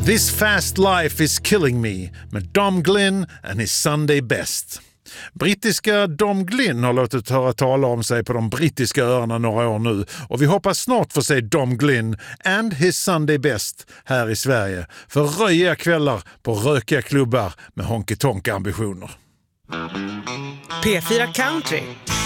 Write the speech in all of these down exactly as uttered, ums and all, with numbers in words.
This Fast Life is Killing Me med Dom Glynn and his Sunday Best. Brittiska Dom Glynn har låtit höra tala om sig på de brittiska öarna några år nu och vi hoppas snart få se Dom Glynn and his Sunday Best här i Sverige för röjiga kvällar på rökiga klubbar med honky-tonk-ambitioner. P fyra Country.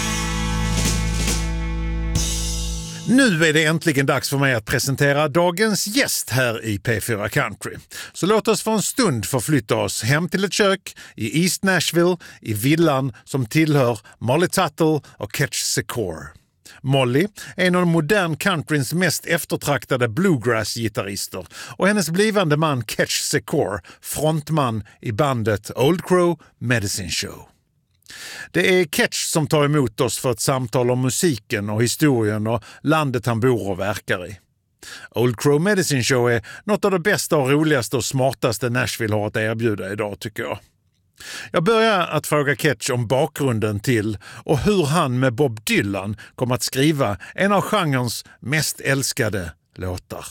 Nu är det äntligen dags för mig att presentera dagens gäst här i P fyra Country. Så låt oss för en stund förflytta oss hem till ett kök i East Nashville i villan som tillhör Molly Tuttle och Ketch Secor. Molly är en av modern countryns mest eftertraktade bluegrass-gitarrister och hennes blivande man Ketch Secor, frontman i bandet Old Crow Medicine Show. Det är Ketch som tar emot oss för ett samtal om musiken och historien och landet han bor och verkar i. Old Crow Medicine Show är något av det bästa och roligaste och smartaste Nashville har att erbjuda idag, tycker jag. Jag börjar att fråga Ketch om bakgrunden till och hur han med Bob Dylan kom att skriva en av genrens mest älskade låtar.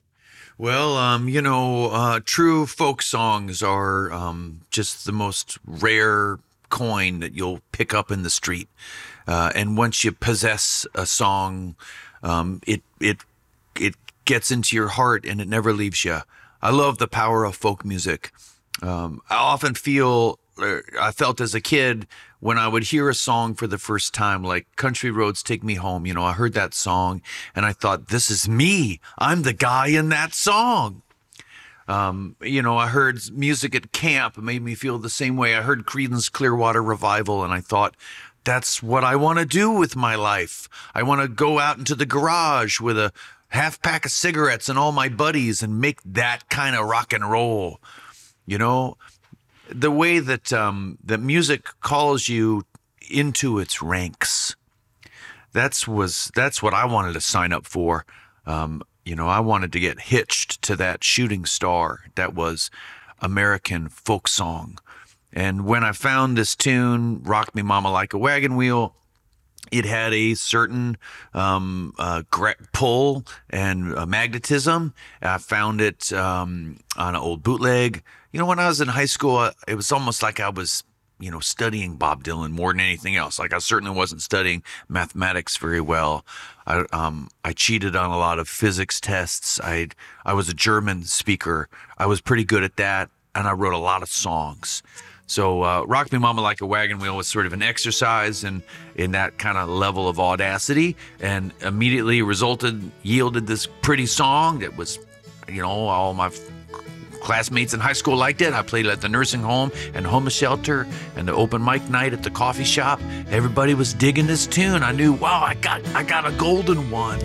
Well, um, you know, uh, true folk songs are um, just the most rare coin that you'll pick up in the street. Uh, and once you possess a song, um, it, it, it gets into your heart and it never leaves you. I love the power of folk music. Um, I often feel, I felt as a kid when I would hear a song for the first time, like Country Roads Take Me Home. You know, I heard that song and I thought, this is me. I'm the guy in that song. Um, you know, I heard music at camp. It made me feel the same way. I heard Creedence Clearwater Revival and I thought, that's what I want to do with my life. I want to go out into the garage with a half pack of cigarettes and all my buddies and make that kind of rock and roll. You know, the way that, um, that music calls you into its ranks. That's was, that's what I wanted to sign up for. Um, You know, I wanted to get hitched to that shooting star that was American folk song. And when I found this tune, Rock Me Mama Like a Wagon Wheel, it had a certain um, uh, pull and uh, magnetism. I found it um, on an old bootleg. You know, when I was in high school, it was almost like I was, you know, studying Bob Dylan more than anything else. Like I certainly wasn't studying mathematics very well. I um I cheated on a lot of physics tests. I I was a German speaker. I was pretty good at that, and I wrote a lot of songs. So uh, Rock Me Mama Like a Wagon Wheel was sort of an exercise in in that kind of level of audacity, and immediately resulted yielded this pretty song that was, you know, all my classmates in high school liked it. I played it at the nursing home and the homeless shelter and the open mic night at the coffee shop. Everybody was digging this tune. I knew, wow, I got I got a golden one.